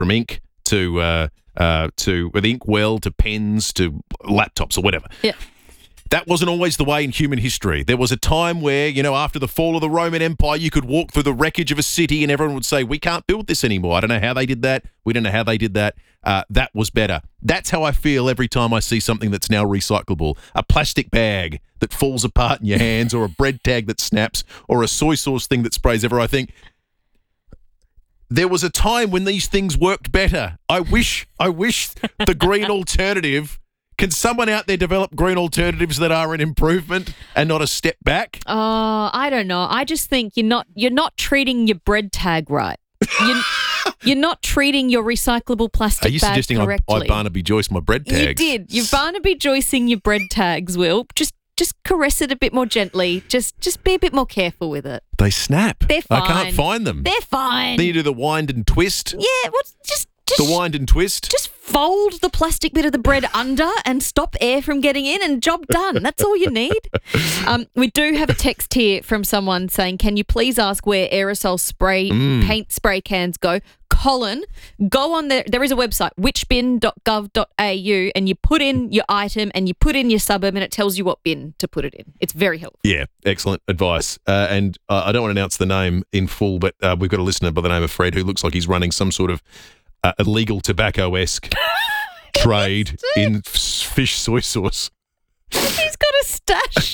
from ink to with inkwell to pens to laptops or whatever. Yeah. That wasn't always the way in human history. There was a time where, after the fall of the Roman Empire, you could walk through the wreckage of a city and everyone would say, we can't build this anymore. I don't know how they did that. We don't know how they did that. That was better. That's how I feel every time I see something that's now recyclable. A plastic bag that falls apart in your hands, or a bread tag that snaps, or a soy sauce thing that sprays everywhere. I think there was a time when these things worked better. I wish the green alternative. Can someone out there develop green alternatives that are an improvement and not a step back? Oh, I don't know. I just think you're not treating your bread tag right. You're not treating your recyclable plastic bag correctly. Are you suggesting I Barnaby Joyce my bread tags? You did. You're Barnaby Joycing your bread tags, Will. Just caress it a bit more gently. Just be a bit more careful with it. They snap. They're fine. I can't find them. They're fine. Then you do the wind and twist. Yeah, just the wind and twist. Just fold the plastic bit of the bread under and stop air from getting in, and job done. That's all you need. We do have a text here from someone saying, can you please ask where aerosol paint spray cans go? Colin, go on there. There is a website, whichbin.gov.au, and you put in your item and you put in your suburb and it tells you what bin to put it in. It's very helpful. Yeah, excellent advice. And I don't want to announce the name in full, but we've got a listener by the name of Fred who looks like he's running some sort of illegal tobacco-esque trade in fish soy sauce. He's got a stash.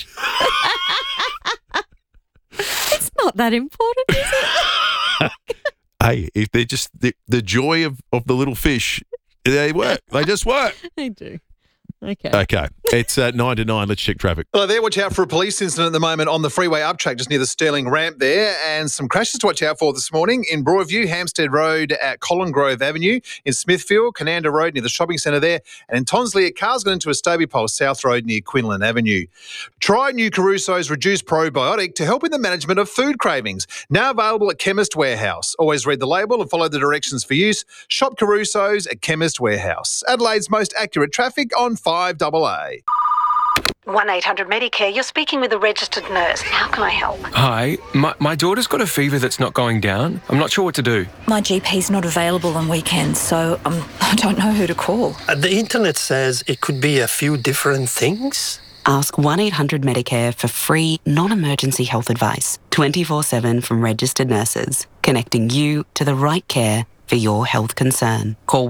It's not that important, is it? Hey, if they're just the joy of the little fish, they work. They just work. They do. Okay. It's 9 to 9. Let's check traffic. Well, there, watch out for a police incident at the moment on the freeway uptrack just near the Stirling ramp there, and some crashes to watch out for this morning in Broadview, Hampstead Road at Colin Grove Avenue, in Smithfield, Cananda Road near the shopping centre there, and in Tonsley, a car's got into a Stobie Pole South Road near Quinlan Avenue. Try new Caruso's Reduced Probiotic to help in the management of food cravings. Now available at Chemist Warehouse. Always read the label and follow the directions for use. Shop Caruso's at Chemist Warehouse. Adelaide's most accurate traffic on 5AA. 1-800-Medicare, you're speaking with a registered nurse. How can I help? Hi, my daughter's got a fever that's not going down. I'm not sure what to do. My GP's not available on weekends, so I don't know who to call. The internet says it could be a few different things. Ask 1-800-Medicare for free, non-emergency health advice, 24/7 from registered nurses, connecting you to the right care for your health concern. Call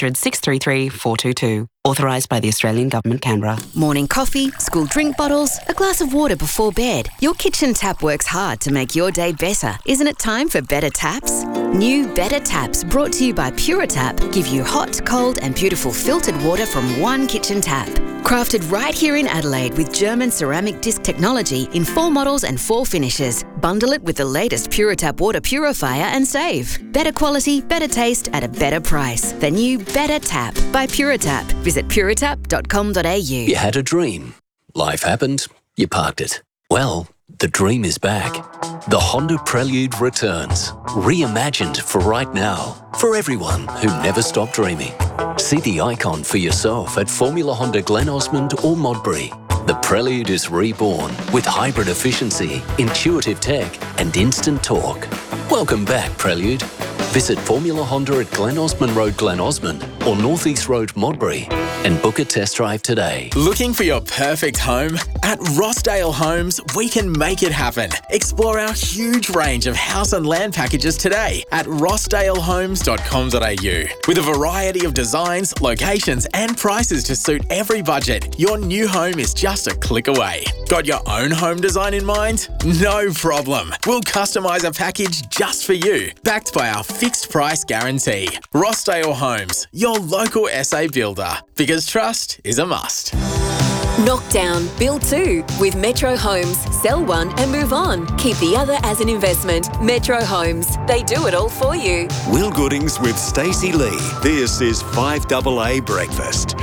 1-800-633-422. Authorised by the Australian Government, Canberra. Morning coffee, school drink bottles, a glass of water before bed. Your kitchen tap works hard to make your day better. Isn't it time for better taps? New Better Taps, brought to you by Puritap, give you hot, cold and beautiful filtered water from one kitchen tap. Crafted right here in Adelaide with German ceramic disc technology in 4 models and 4 finishes. Bundle it with the latest Puritap water purifier and save. Better quality, better taste at a better price. The new Better Tap by Puritap. Visit puritap.com.au. You had a dream. Life happened. You parked it. Well, the dream is back. The Honda Prelude returns. Reimagined for right now. For everyone who never stopped dreaming. See the icon for yourself at Formula Honda Glen Osmond or Modbury. The Prelude is reborn with hybrid efficiency, intuitive tech and instant torque. Welcome back, Prelude. Visit Formula Honda at Glen Osmond Road, Glen Osmond or North East Road, Modbury and book a test drive today. Looking for your perfect home? At Rossdale Homes, we can make it happen. Explore our huge range of house and land packages today at rossdalehomes.com.au. With a variety of designs, locations and prices to suit every budget, your new home is just a click away. Got your own home design in mind? No problem. We'll customise a package just for you, backed by our fixed price guarantee. Rossdale Homes, your local SA builder. Because trust is a must. Knock down, build 2 with Metro Homes. Sell one and move on. Keep the other as an investment. Metro Homes. They do it all for you. Will Goodings with Stacey Lee. This is 5AA Breakfast.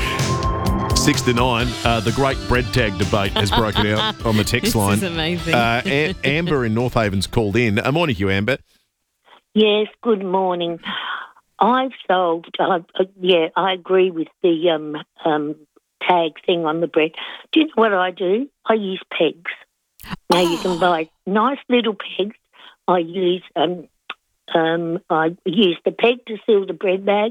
6 to 9, the great bread tag debate has broken out on the text line. This is amazing. Amber in North Haven's called in. Morning to you, Amber. Yes, good morning. I've sold, I agree with the tag thing on the bread. Do you know what I do? I use pegs. Now you can buy nice little pegs. I use I use the peg to seal the bread bag.